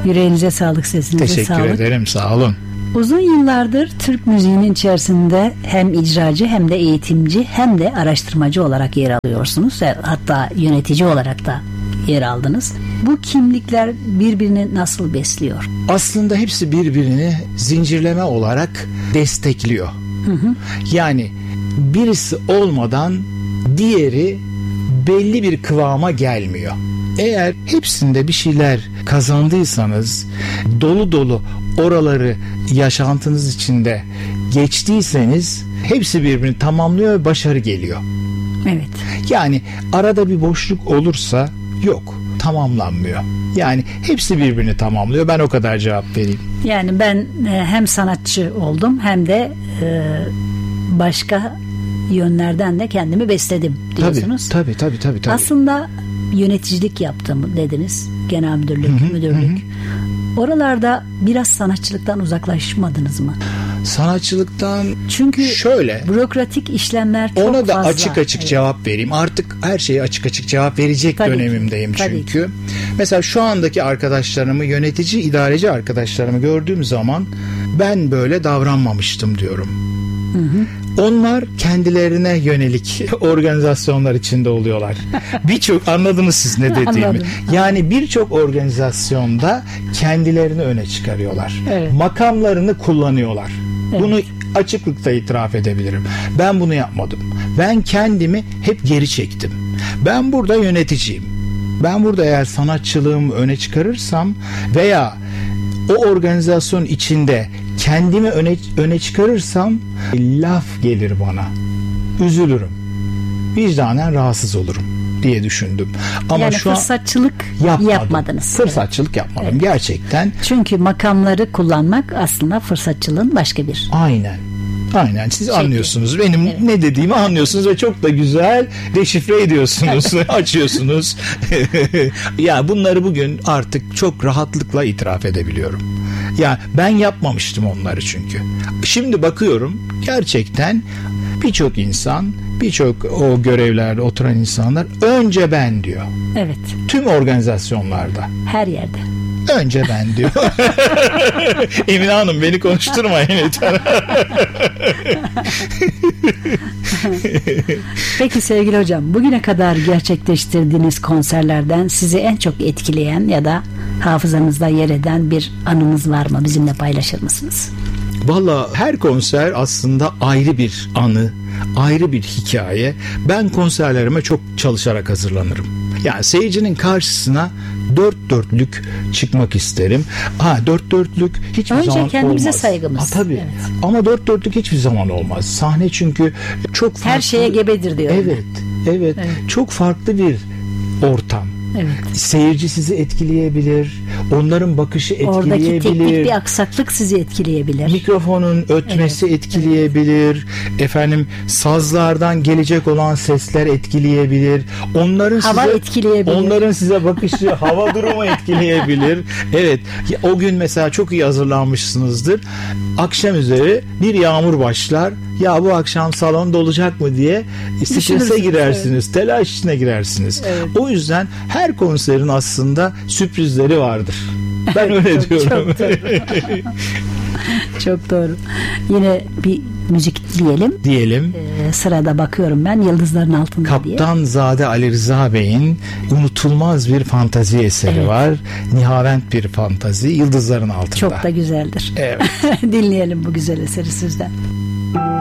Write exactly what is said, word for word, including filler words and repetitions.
Yüreğinize sağlık, sesinize Teşekkür sağlık. Teşekkür ederim, sağ olun. Uzun yıllardır Türk müziğinin içerisinde hem icracı hem de eğitimci hem de araştırmacı olarak yer alıyorsunuz. Hatta yönetici olarak da yer aldınız. Bu kimlikler birbirini nasıl besliyor? Aslında hepsi birbirini zincirleme olarak destekliyor. Hı hı. Yani birisi olmadan diğeri belli bir kıvama gelmiyor. Eğer hepsinde bir şeyler kazandıysanız, dolu dolu oraları yaşantınız içinde geçtiyseniz hepsi birbirini tamamlıyor ve başarı geliyor. Evet. Yani arada bir boşluk olursa yok, tamamlanmıyor. Yani hepsi birbirini tamamlıyor. Ben o kadar cevap vereyim. Yani ben hem sanatçı oldum hem de başka yönlerden de kendimi besledim diyorsunuz. Tabii tabii tabii. tabii. Aslında yöneticilik yaptım dediniz. Genel müdürlük, hı hı, müdürlük. Hı. Oralarda biraz sanatçılıktan uzaklaşmadınız mı? Sanatçılıktan çünkü şöyle bürokratik işlemler çok fazla. Ona da açık açık evet. cevap vereyim. Artık her şeye açık açık cevap verecek tabii dönemimdeyim ki, çünkü. Ki. Mesela şu andaki arkadaşlarımı, yönetici, idareci arkadaşlarımı gördüğüm zaman ben böyle davranmamıştım diyorum. Hı hı. Onlar kendilerine yönelik organizasyonlar içinde oluyorlar. Birçok, anladınız siz ne dediğimi. Anladım. Yani birçok organizasyonda kendilerini öne çıkarıyorlar. Evet. Makamlarını kullanıyorlar. Evet. Bunu açıklıkla itiraf edebilirim. Ben bunu yapmadım. Ben kendimi hep geri çektim. Ben burada yöneticiyim. Ben burada eğer sanatçılığımı öne çıkarırsam veya o organizasyon içinde kendimi öne, öne çıkarırsam laf gelir bana. Üzülürüm. Vicdanen rahatsız olurum diye düşündüm. Ama yani şu fırsatçılık yapmadım. yapmadınız. Fırsatçılık evet. yapmadım evet. gerçekten. Çünkü makamları kullanmak aslında fırsatçılığın başka bir. Aynen. Aynen siz Çekti. anlıyorsunuz. Benim evet. ne dediğimi anlıyorsunuz ve çok da güzel deşifre ediyorsunuz, açıyorsunuz. Ya bunları bugün artık çok rahatlıkla itiraf edebiliyorum. Ya ben yapmamıştım onları çünkü. Şimdi bakıyorum gerçekten birçok insan, birçok o görevlerde oturan insanlar önce ben diyor. Evet. Tüm organizasyonlarda. Her yerde. Önce ben diyor. Emine Hanım beni konuşturmayın lütfen. Peki sevgili hocam, bugüne kadar gerçekleştirdiğiniz konserlerden sizi en çok etkileyen ya da hafızanızda yer eden bir anınız var mı? Bizimle paylaşır mısınız? Valla her konser aslında ayrı bir anı, ayrı bir hikaye. Ben konserlerime çok çalışarak hazırlanırım. Yani seyircinin karşısına dört dörtlük çıkmak isterim. Ha dört dörtlük hiçbir Önce zaman olmaz. Önce kendimize saygımız. Ha, tabii. Evet. Ama dört dörtlük hiçbir zaman olmaz. Sahne çünkü çok farklı. Her şeye gebedir diyor. Evet, evet. Evet. Çok farklı bir ortam. Evet. Seyirci sizi etkileyebilir. Onların bakışı etkileyebilir. Oradaki teknik bir aksaklık sizi etkileyebilir. Mikrofonun ötmesi evet. etkileyebilir. Evet. Efendim sazlardan gelecek olan sesler etkileyebilir. Onların hava size etkileyebilir. Onların size bakışı, hava durumu etkileyebilir. Evet. O gün mesela çok iyi hazırlanmışsınızdır. Akşam üzeri bir yağmur başlar. Ya bu akşam salon dolacak mı diye strese girersiniz. Evet. Telaş içine girersiniz. Evet. O yüzden her konserin aslında sürprizleri vardır. Ben öyle çok, diyorum. Çok doğru. Çok doğru. Yine bir müzik diyelim. Diyelim. Ee, sırada bakıyorum ben Yıldızların Altında Kaptan diye. Kaptanzade Ali Rıza Bey'in unutulmaz bir fantazi eseri evet. var. Nihavent bir fantazi. Yıldızların Altında. Çok da güzeldir. Evet. Dinleyelim bu güzel eseri sizden.